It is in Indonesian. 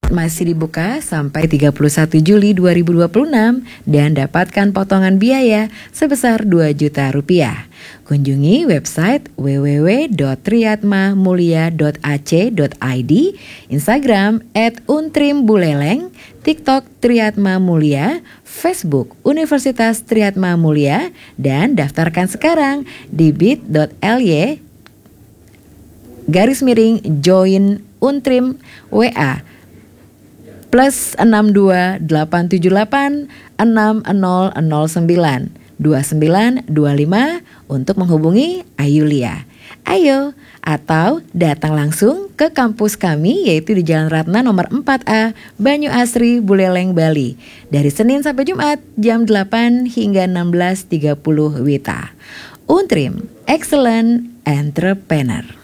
masih dibuka sampai 31 Juli 2026 dan dapatkan potongan biaya sebesar 2 juta rupiah. Kunjungi website www.triatmamulia.ac.id, Instagram @untrimbuleleng, TikTok Triatma Mulia, Facebook Universitas Triatma Mulia, dan daftarkan sekarang di bit.ly/join untrim WA plus 62878 6009 2925 untuk menghubungi Ayulia. Ayo, atau datang langsung ke kampus kami yaitu di Jalan Ratna nomor 4A, Banyu Asri, Buleleng, Bali. Dari Senin sampai Jumat jam 8 hingga 16.30 WITA. Untrim, Excellent Entrepreneur.